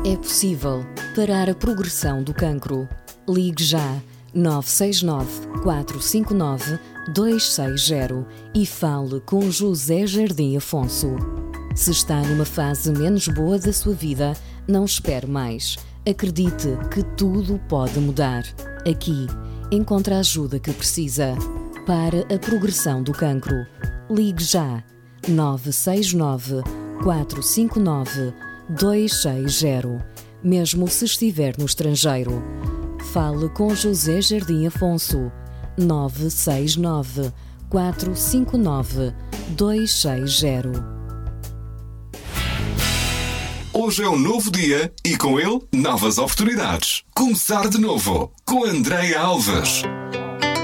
É possível parar a progressão do cancro. Ligue já 969 459 260 e fale com José Jardim Afonso. Se está numa fase menos boa da sua vida, não espere mais. Acredite que tudo pode mudar. Aqui encontra a ajuda que precisa. Para a progressão do cancro. Ligue já 969 459 260, mesmo se estiver no estrangeiro. Fale com José Jardim Afonso, 969 459 260. Hoje é um novo dia e com ele novas oportunidades. Começar de novo com Andreia Alves.